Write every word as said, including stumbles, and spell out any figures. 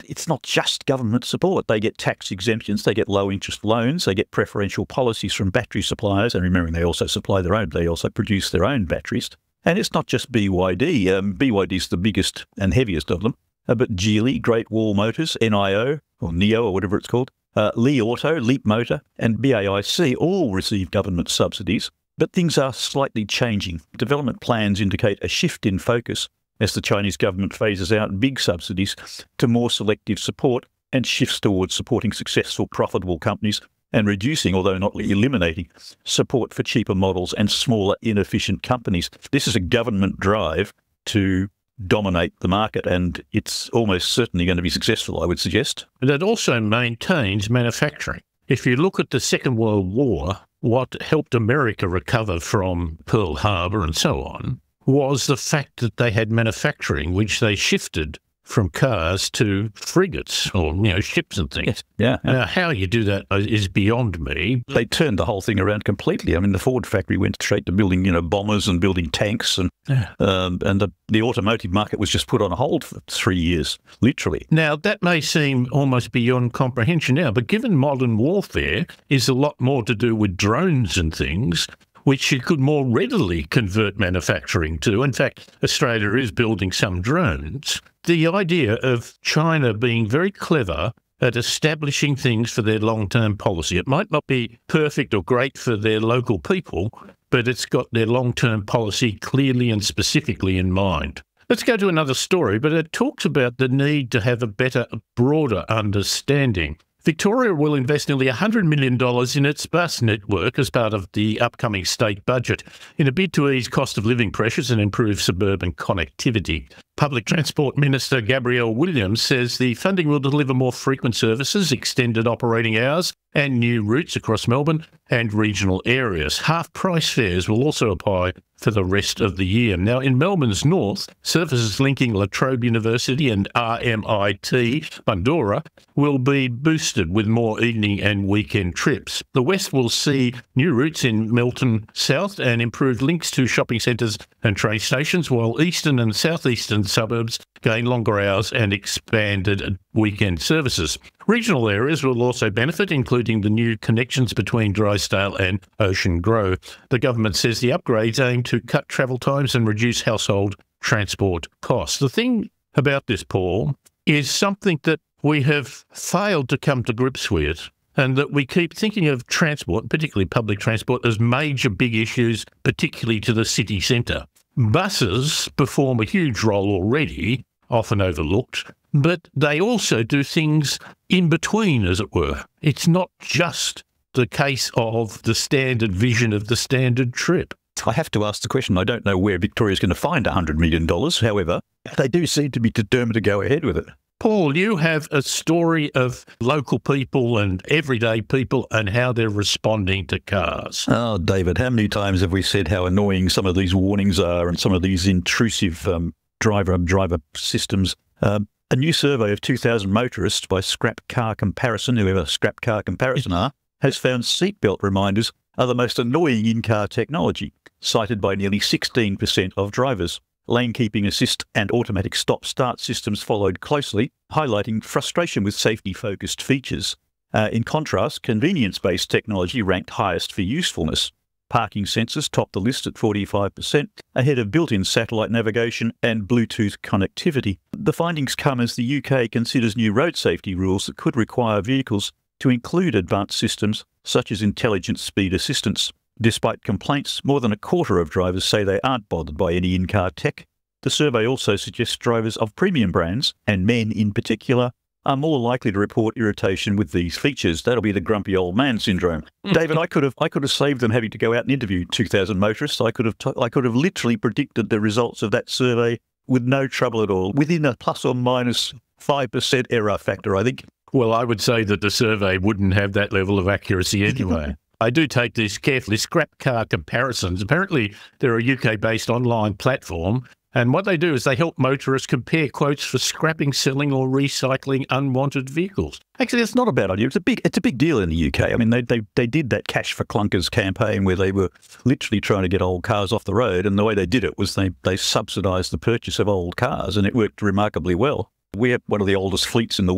it's not just government support. They get tax exemptions, they get low-interest loans, they get preferential policies from battery suppliers, and remembering they also supply their own, they also produce their own batteries. And it's not just B Y D. Um, B Y D is the biggest and heaviest of them, uh, but Geely, Great Wall Motors, N I O, or NIO, or whatever it's called, uh, Li Auto, Leap Motor, and B A I C all receive government subsidies. But things are slightly changing. Development plans indicate a shift in focus as the Chinese government phases out big subsidies to more selective support and shifts towards supporting successful, profitable companies and reducing, although not eliminating, support for cheaper models and smaller, inefficient companies. This is a government drive to dominate the market, and it's almost certainly going to be successful, I would suggest. But it also maintains manufacturing. If you look at the Second World War, what helped America recover from Pearl Harbor and so on was the fact that they had manufacturing, which they shifted from cars to frigates or, you know, ships and things. Yes. Yeah. Now, how you do that is beyond me. They turned the whole thing around completely. I mean, the Ford factory went straight to building, you know, bombers and building tanks, and Yeah. um, and the, the automotive market was just put on hold for three years, literally. Now, that may seem almost beyond comprehension now, but given modern warfare is a lot more to do with drones and things, which you could more readily convert manufacturing to. In fact, Australia is building some drones. The idea of China being very clever at establishing things for their long-term policy. It might not be perfect or great for their local people, but it's got their long-term policy clearly and specifically in mind. Let's go to another story, but it talks about the need to have a better, broader understanding. Victoria will invest nearly one hundred million dollars in its bus network as part of the upcoming state budget in a bid to ease cost of living pressures and improve suburban connectivity. Public Transport Minister Gabrielle Williams says the funding will deliver more frequent services, extended operating hours and new routes across Melbourne and regional areas. Half-price fares will also apply for the rest of the year. Now, in Melbourne's north, services linking La Trobe University and R M I T Bundoora will be boosted with more evening and weekend trips. The west will see new routes in Melton South and improved links to shopping centres and train stations, while eastern and southeastern suburbs gain longer hours and expanded weekend services. Regional areas will also benefit, including the new connections between Drysdale and Ocean Grove. The government says the upgrades aim to cut travel times and reduce household transport costs. The thing about this, Paul, is something that we have failed to come to grips with, and that we keep thinking of transport, particularly public transport, as major big issues, particularly to the city centre. Buses perform a huge role already, often overlooked, but they also do things in between, as it were. It's not just the case of the standard vision of the standard trip. I have to ask the question. I don't know where Victoria's going to find one hundred million dollars. However, they do seem to be determined to go ahead with it. Paul, you have a story of local people and everyday people and how they're responding to cars. Oh, David, how many times have we said how annoying some of these warnings are and some of these intrusive um, driver-driver systems? Um, a new survey of two thousand motorists by Scrap Car Comparison, whoever Scrap Car Comparison are, has found seatbelt reminders are the most annoying in-car technology, cited by nearly sixteen percent of drivers. Lane keeping assist and automatic stop-start systems followed closely, highlighting frustration with safety-focused features. Uh, in contrast, convenience-based technology ranked highest for usefulness. Parking sensors topped the list at forty-five percent, ahead of built-in satellite navigation and Bluetooth connectivity. The findings come as the U K considers new road safety rules that could require vehicles to include advanced systems such as intelligent speed assistance. Despite complaints, more than a quarter of drivers say they aren't bothered by any in-car tech. The survey also suggests drivers of premium brands, and men in particular, are more likely to report irritation with these features. That'll be the grumpy old man syndrome. David, I could have I could have saved them having to go out and interview two thousand motorists. I could have t- I could have literally predicted the results of that survey with no trouble at all, within a plus or minus five percent error factor, I think. Well, I would say that the survey wouldn't have that level of accuracy anyway. I do take this carefully. Scrap Car Comparisons, apparently they're a U K-based online platform, and what they do is they help motorists compare quotes for scrapping, selling or recycling unwanted vehicles. Actually, that's not a bad idea. It's a big it's a big deal in the U K. I mean, they they they did that Cash for Clunkers campaign where they were literally trying to get old cars off the road, and the way they did it was they, they subsidised the purchase of old cars, and it worked remarkably well. We have one of the oldest fleets in the